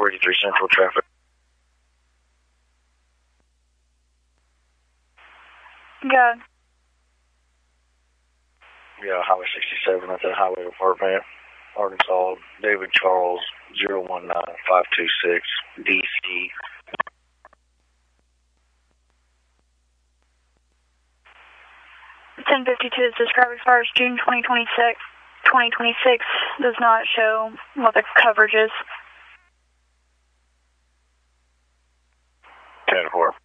483 Central traffic. Good. Yeah, Highway 67 at the Highway Department, Arkansas, David Charles, 019526, DC. Ten 52 is described as far as June 2026. 2026 does not show what the coverage is. 10-4.